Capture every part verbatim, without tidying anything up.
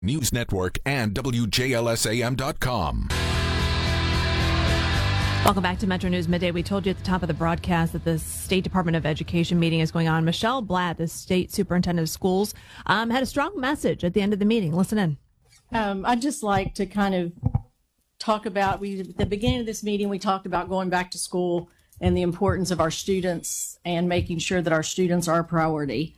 News Network and W J L S A M dot com. Welcome back to Metro News Midday. We told you at the top of the broadcast that the State Department of Education meeting is going on. Michelle Blatt, the state superintendent of schools, um, had a strong message at the end of the meeting. Listen in. Um, I'd just like to kind of talk about, we at the beginning of this meeting, we talked about going back to school and the importance of our students and making sure that our students are a priority.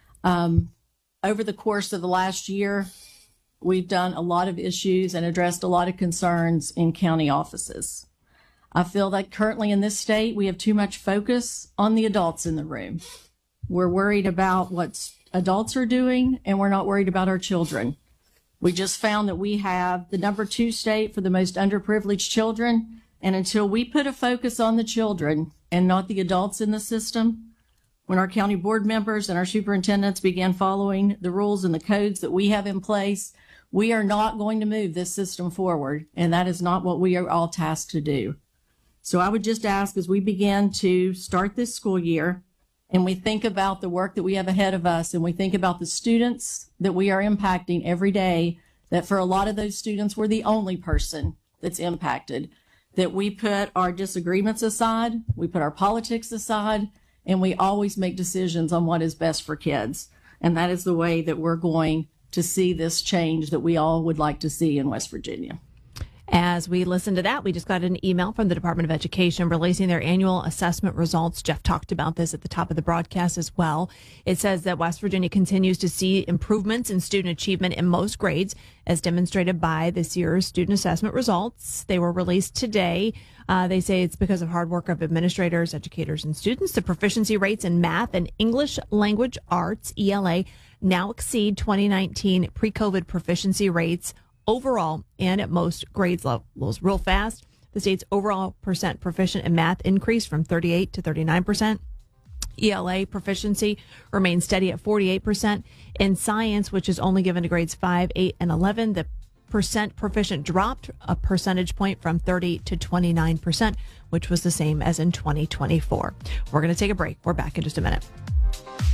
Um, over the course of the last year, we've done a lot of issues and addressed a lot of concerns in county offices. I feel that currently in this state, we have too much focus on the adults in the room. We're worried about what adults are doing, and we're not worried about our children. We just found that we have the number two state for the most underprivileged children, and until we put a focus on the children and not the adults in the system, when our county board members and our superintendents began following the rules and the codes that we have in place, we are not going to move this system forward, and that is not what we are all tasked to do. So I would just ask, as we begin to start this school year and we think about the work that we have ahead of us and we think about the students that we are impacting every day, that for a lot of those students, we're the only person that's impacted, that we put our disagreements aside, we put our politics aside, and we always make decisions on what is best for kids. And that is the way that we're going to see this change that we all would like to see in West Virginia. As we listen to that, we just got an email from the Department of Education releasing their annual assessment results. Jeff talked about this at the top of the broadcast as well. It says that West Virginia continues to see improvements in student achievement in most grades, as demonstrated by this year's student assessment results. They were released today. Uh, they say it's because of hard work of administrators, educators, and students. The proficiency rates in math and English language arts, E L A, now exceed twenty nineteen pre-COVID proficiency rates overall and at most grades levels. Real fast, the state's overall percent proficient in math increased from thirty-eight to thirty-nine percent. E L A proficiency remains steady at forty-eight percent. In science, which is only given to grades five, eight, and eleven, the percent proficient dropped a percentage point from thirty to twenty-nine percent, which was the same as in twenty twenty-four. We're going to take a break. We're back in just a minute.